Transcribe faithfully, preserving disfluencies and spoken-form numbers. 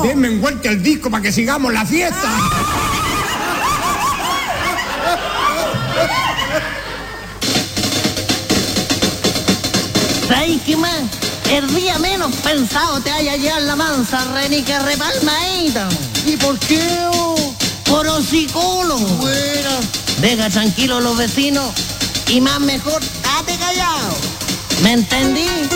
Denme en vuelta el disco para que sigamos la fiesta. ¿Sabéis qué más? El día menos pensado te haya llevar la mansa renica repalmadita. ¿Y por qué? Oh? Por hocicólogo. Buena. Deja tranquilo los vecinos y más mejor, date callado. ¿Me entendí?